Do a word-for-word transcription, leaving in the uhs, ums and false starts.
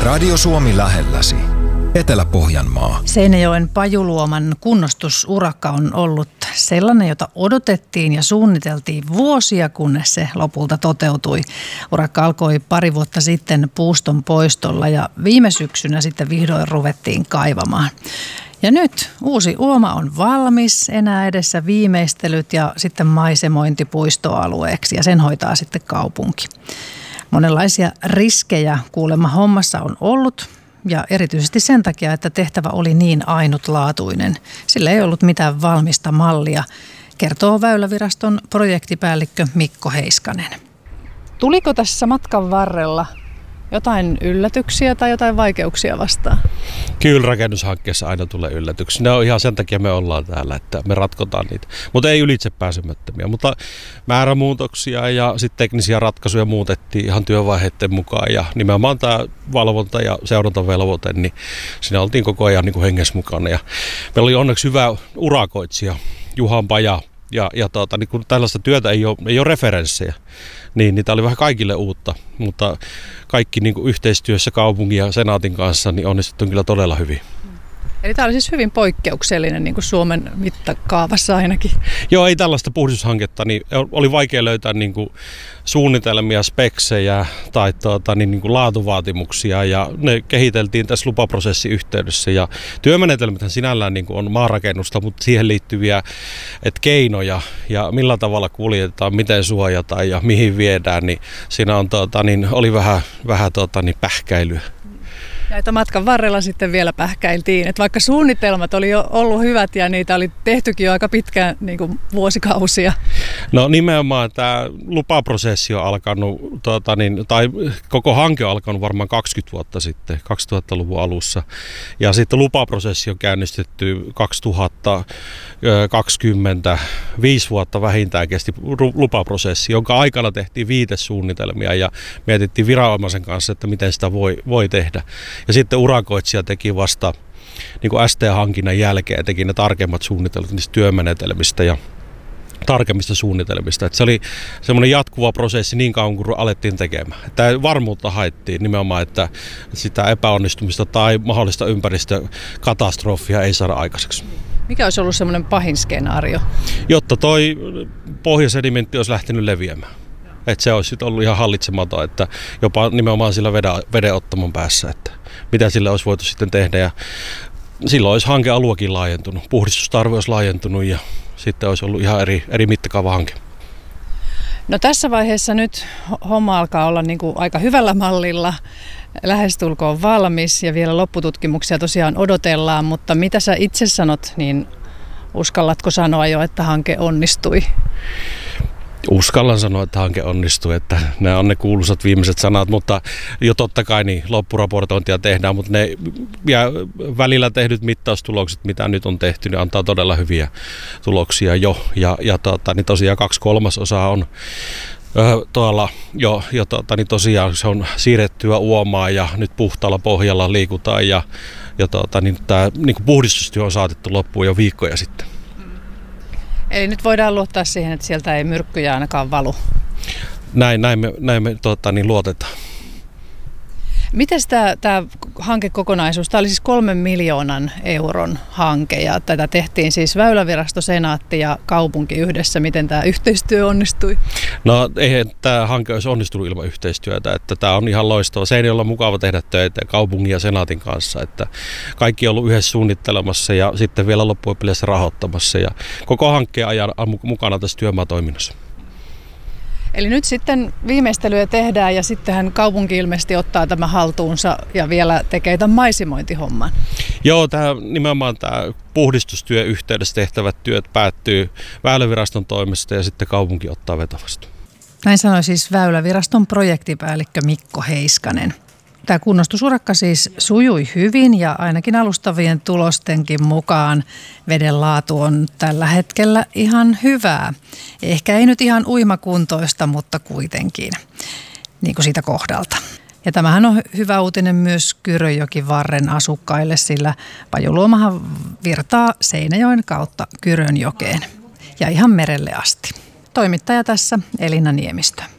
Radio Suomi lähelläsi. Etelä-Pohjanmaa. Seinäjoen Pajuluoman kunnostusurakka on ollut sellainen, jota odotettiin ja suunniteltiin vuosia, kunnes se lopulta toteutui. Urakka alkoi pari vuotta sitten puuston poistolla ja viime syksynä sitten vihdoin ruvettiin kaivamaan. Ja nyt uusi uoma on valmis, enää edessä viimeistelyt ja sitten maisemointi puistoalueeksi ja sen hoitaa sitten kaupunki. Monenlaisia riskejä kuulemma hommassa on ollut. Ja erityisesti sen takia, että tehtävä oli niin ainutlaatuinen. Sillä ei ollut mitään valmista mallia, kertoo Väyläviraston projektipäällikkö Mikko Heiskanen. Tuliko tässä matkan varrella jotain yllätyksiä tai jotain vaikeuksia vastaan? Kyllä rakennushankkeessa aina tulee yllätyksiä. Ne on ihan sen takia me ollaan täällä, että me ratkotaan niitä. Mutta ei ylitse pääsemättömiä. Mutta määrämuutoksia ja sitten teknisiä ratkaisuja muutettiin ihan työvaiheiden mukaan. Ja nimenomaan tämä valvonta- ja seurantavelvoite, niin siinä oltiin koko ajan niin kuin hengessä mukana. Ja meillä oli onneksi hyvä urakoitsija, Juhan Paja. Ja, ja tuota, niin kun tällaista työtä ei ole, ei ole referenssejä, niin niitä oli vähän kaikille uutta, mutta kaikki niin kuin yhteistyössä kaupungin ja senaatin kanssa niin onnistuttiin kyllä todella hyvin. Eli tämä oli siis hyvin poikkeuksellinen niin kuin Suomen mittakaavassa ainakin. Joo, ei tällaista puhdistushanketta, niin oli vaikea löytää niin kuin suunnitelmia, speksejä tai tuota, niin, niin kuin laatuvaatimuksia ja ne kehiteltiin tässä lupaprosessin yhteydessä ja työmenetelmäthän sinällään niin kuin on maanrakennusta, mutta siihen liittyviä et keinoja ja millä tavalla kuljetetaan, miten suojataan ja mihin viedään, niin siinä on, tuota, niin, oli vähän, vähän tuota, niin pähkäilyä. Ja että matkan varrella sitten vielä pähkäiltiin, että vaikka suunnitelmat oli jo ollut hyvät ja niitä oli tehtykin jo aika pitkään niin kuin vuosikausia. No nimenomaan tämä lupaprosessi on alkanut, tuota, niin, tai koko hanke on alkanut varmaan kaksikymmentä vuotta sitten, kaksituhattaluvun alussa. Ja sitten lupaprosessi on käynnistetty kaksituhattakaksikymmentä, viisi vuotta vähintään kesti lupaprosessi, jonka aikana tehtiin viitesuunnitelmia ja mietittiin viranomaisen kanssa, että miten sitä voi, voi tehdä. Ja sitten urakoitsija teki vasta niin kuin S T-hankinnan jälkeen teki ne tarkemmat suunnitelmat niistä työmenetelmistä ja tarkemmista suunnitelmista. Että se oli semmoinen jatkuva prosessi niin kauan kuin alettiin tekemään. Tämä varmuutta haettiin nimenomaan, että sitä epäonnistumista tai mahdollista ympäristökatastrofia ei saada aikaiseksi. Mikä olisi ollut semmoinen pahin skenaario? Jotta toi pohjasedimentti olisi lähtenyt leviämään. Että se olisi ollut ihan hallitsematon, että jopa nimenomaan sillä vedenottamon päässä, että mitä sillä olisi voitu sitten tehdä. Ja silloin olisi hankealuekin laajentunut, puhdistustarve olisi laajentunut ja sitten olisi ollut ihan eri, eri mittakaava hanke. No tässä vaiheessa nyt homma alkaa olla niin kuin aika hyvällä mallilla, lähestulkoon valmis ja vielä loppututkimuksia tosiaan odotellaan, mutta mitä sä itse sanot, niin uskallatko sanoa jo, että hanke onnistui? Uskallan sanoa, että hanke onnistui, että nämä on ne kuuluisat viimeiset sanat, mutta jo totta kai niin loppuraportointia tehdään, mutta ne ja välillä tehdyt mittaustulokset, mitä nyt on tehty, niin antaa todella hyviä tuloksia jo. Ja, ja tota, niin tosiaan kaksi kolmasosaa on ö, tuolla jo, jo tota, niin tosiaan se on siirrettyä uomaa ja nyt puhtaalla pohjalla liikutaan ja, ja tota, niin tämä niin kuin puhdistustyö on saatettu loppuun jo viikkoja sitten. Eli nyt voidaan luottaa siihen, että sieltä ei myrkkyjä ainakaan valu. Näin, näin me, näin me tuota, niin luotetaan. Miten tämä, tämä hankekokonaisuus, tämä oli siis kolmen miljoonan euron hanke ja tätä tehtiin siis Väylävirasto, Senaatti ja kaupunki yhdessä. Miten tämä yhteistyö onnistui? No eihän tämä hanke olisi onnistunut ilman yhteistyötä, että tämä on ihan loistava. Seinäjoella on mukava tehdä töitä kaupungin ja Senaatin kanssa, että kaikki on ollut yhdessä suunnittelemassa ja sitten vielä loppujen rahoittamassa ja koko hankkeen ajan mukana tässä työmaatoiminnassa. Eli nyt sitten viimeistelyä tehdään ja sittenhän kaupunki ilmeisesti ottaa tämä haltuunsa ja vielä tekee tämän maisimointihomman. Joo, tämä, nimenomaan tämä puhdistustyö yhteydessä tehtävät työt päättyy Väyläviraston toimesta ja sitten kaupunki ottaa vetovastuun. Näin sanoi siis Väyläviraston projektipäällikkö Mikko Heiskanen. Tämä kunnostusurakka siis sujui hyvin ja ainakin alustavien tulostenkin mukaan veden laatu on tällä hetkellä ihan hyvää. Ehkä ei nyt ihan uimakuntoista, mutta kuitenkin niin kuin siitä kohdalta. Ja tämähän on hyvä uutinen myös Kyrönjokivarren asukkaille, sillä Pajuluomahan virtaa Seinäjoen kautta Kyrönjokeen ja ihan merelle asti. Toimittaja tässä Elina Niemistö.